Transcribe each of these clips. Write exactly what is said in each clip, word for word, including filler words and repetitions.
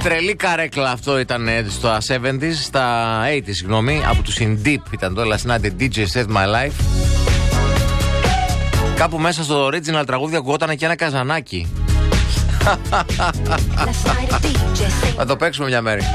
Τρελή καρέκλα αυτό ήταν στο εβδομήντα, στα ογδόντα συγγνώμη, από τους In Deep ήταν το Last Night the ντι τζέι Saved My Life. Κάπου μέσα στο original τραγούδι ακουγόταν και ένα καζανάκι. Θα το παίξουμε μια μέρη.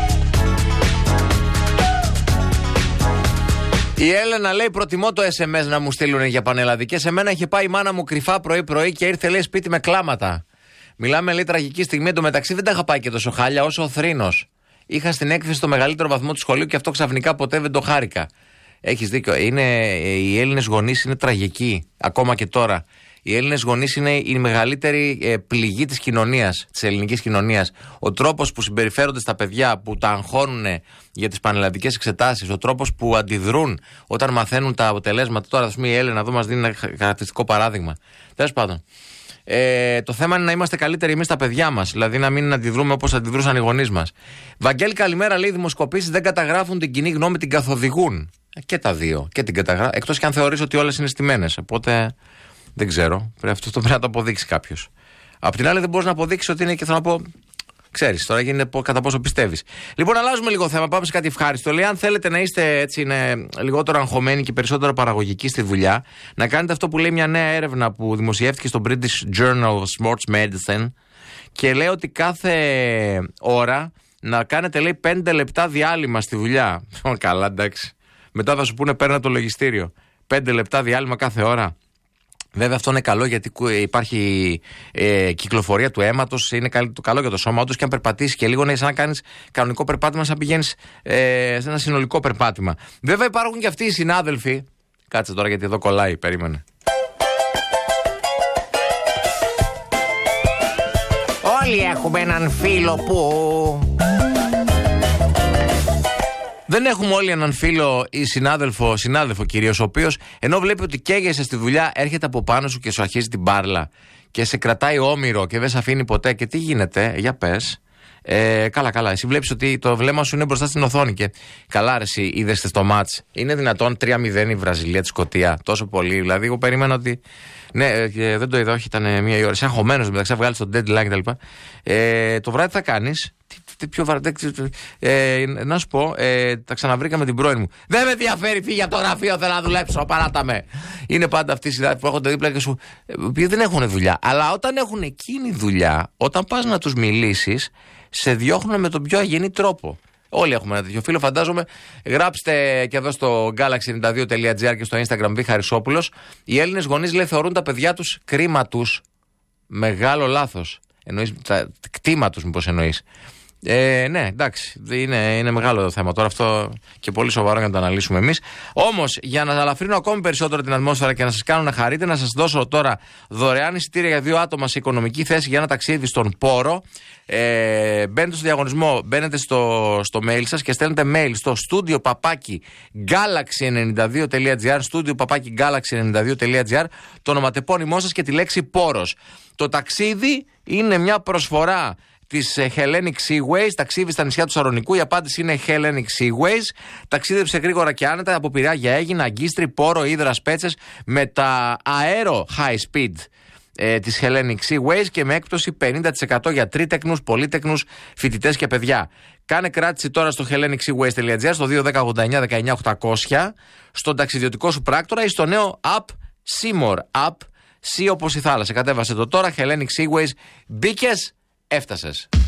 Η Έλενα λέει: προτιμώ το ες εμ ες να μου στείλουν για πανελλαδικές. Εμένα είχε πάει η μάνα μου κρυφά πρωί-πρωί και ήρθε, λέει, σπίτι με κλάματα. Μιλάμε, λέει, τραγική στιγμή. Εντωμεταξύ δεν τα είχα πάει και τόσο χάλια όσο ο θρήνος. Είχα στην έκθεση το μεγαλύτερο βαθμό του σχολείου και αυτό ξαφνικά ποτέ δεν το χάρηκα. Έχεις δίκιο. Είναι, οι Έλληνες γονείς είναι τραγικοί. Ακόμα και τώρα. Οι Έλληνες γονείς είναι η μεγαλύτερη ε, πληγή της κοινωνίας, της ελληνικής κοινωνίας. Ο τρόπος που συμπεριφέρονται στα παιδιά, που τα αγχώνουν για τις πανελλαδικές εξετάσεις, ο τρόπος που αντιδρούν όταν μαθαίνουν τα αποτελέσματα. Τώρα, ας πούμε, η Έλενα εδώ μας δίνει ένα χαρακτηριστικό παράδειγμα. Τέλος πάντων. Ε, το θέμα είναι να είμαστε καλύτεροι εμείς τα παιδιά μας. Δηλαδή να μην αντιδρούμε όπως αντιδρούσαν οι γονείς μας. Βαγγέλη, καλημέρα. Λέει: οι δημοσκοπήσεις δεν καταγράφουν την κοινή γνώμη, την καθοδηγούν. Και τα δύο. Και την καταγράφουν. Εκτός και αν θεωρείς ότι όλες είναι στημένες. Οπότε δεν ξέρω. Αυτό το πρέπει να το αποδείξει κάποιος. Απ' την άλλη, δεν μπορείς να αποδείξεις ότι είναι και θέλω να πω. Ξέρεις, τώρα γίνεται κατά πόσο πιστεύεις. Λοιπόν, αλλάζουμε λίγο θέμα. Πάμε σε κάτι ευχάριστο. Λέει: αν θέλετε να είστε έτσι είναι, λιγότερο αγχωμένοι και περισσότερο παραγωγικοί στη δουλειά, να κάνετε αυτό που λέει μια νέα έρευνα που δημοσιεύτηκε στο British Journal of Sports Medicine και λέει ότι κάθε ώρα να κάνετε, λέει, πέντε λεπτά διάλειμμα στη δουλειά. Καλά, εντάξει. Μετά θα σου πούνε παίρνε το λογιστήριο. Πέντε λεπτά διάλειμμα κάθε ώρα. Βέβαια αυτό είναι καλό γιατί υπάρχει ε, κυκλοφορία του αίματος, είναι καλό για το σώμα. Όντως και αν περπατήσεις και λίγο είναι σαν να κάνεις κανονικό περπάτημα, σαν να πηγαίνεις ε, σε ένα συνολικό περπάτημα. Βέβαια υπάρχουν και αυτοί οι συνάδελφοι. Κάτσε τώρα γιατί εδώ κολλάει, περίμενε. Όλοι έχουμε έναν φίλο που... Δεν έχουμε όλοι έναν φίλο ή συνάδελφο, συνάδελφο κυρίως, ο οποίος ενώ βλέπει ότι καίγεσαι στη δουλειά, έρχεται από πάνω σου και σου αρχίζει την μπάρλα και σε κρατάει όμηρο και δεν σε αφήνει ποτέ. Και τι γίνεται, για πες. Ε, καλά, καλά. Εσύ βλέπεις ότι το βλέμμα σου είναι μπροστά στην οθόνη και καλά, ρε, εσύ είδες στο μάτς. Είναι δυνατόν τρία μηδέν η Βραζιλία, τη Σκωτία, τόσο πολύ. Δηλαδή, εγώ περίμενα ότι. Ναι, και δεν το είδα, όχι, ήταν μία ώρα. Είσαι αγχωμένος μεταξύ, βγάλει το deadline κτλ. Ε, το βράδυ θα κάνεις. Τι πιο βαρετέ. Ε, να σου πω, ε, τα ξαναβρήκαμε την πρώην μου. Δεν με ενδιαφέρει, φύγε από το γραφείο, θέλω να δουλέψω, παράτα με. Είναι πάντα αυτοί οι συνάδελφοι που έρχονται δίπλα και σου. Οποίοι δεν έχουν δουλειά. Αλλά όταν έχουν εκείνη δουλειά, όταν πας να τους μιλήσεις, σε διώχνουν με τον πιο αγενή τρόπο. Όλοι έχουμε ένα τέτοιο φίλο, φαντάζομαι. Γράψτε και εδώ στο γκάλαξι ενενήντα δύο τελεία τζι άρ και στο Instagram Β. Χαρισόπουλος. Οι Έλληνες γονείς, λέει, θεωρούν τα παιδιά τους κρίμα τους. Μεγάλο λάθος. Εννοείς τα κτήμα τους, μήπως εννοείς. Ε, ναι, εντάξει, είναι, είναι μεγάλο το θέμα τώρα αυτό και πολύ σοβαρό για να το αναλύσουμε εμείς. Όμως, για να αλαφρύνω ακόμη περισσότερο την ατμόσφαιρα και να σας κάνω να χαρείτε, να σας δώσω τώρα δωρεάν εισιτήρια για δύο άτομα σε οικονομική θέση για ένα ταξίδι στον Πόρο. Ε, μπαίνετε στο διαγωνισμό, μπαίνετε στο, στο mail σας και στέλνετε mail στο studio παπάκι γκάλαξι ενενήντα δύο τελεία τζι άρ, studio παπάκι γκάλαξι ενενήντα δύο τελεία τζι άρ, το ονοματεπώνυμό σας και τη λέξη Πόρος. Το ταξίδι είναι μια προσφορά της Hellenic Seaways, ταξίδι στα νησιά του Σαρονικού. Η απάντηση είναι Hellenic Seaways. Ταξίδεψε γρήγορα και άνετα από Πειραιά για Αίγινα, Αγκίστρι, Πόρο, Ύδρας, Πέτσες με τα αέρο high speed ε, της Hellenic Seaways και με έκπτωση πενήντα τοις εκατό για τρίτεκνους, πολύτεκνους, φοιτητές και παιδιά. Κάνε κράτηση τώρα στο hellenic seaways τελεία τζι άρ, στο δύο ένα ογδόντα εννιά δεκαεννιά οκτακόσια, στον ταξιδιωτικό σου πράκτορα ή στο νέο app Seymour App, C όπως η θάλασσα. Κατέβασε το τώρα, Hellenic Seaways. Μπήκες, έφτασες.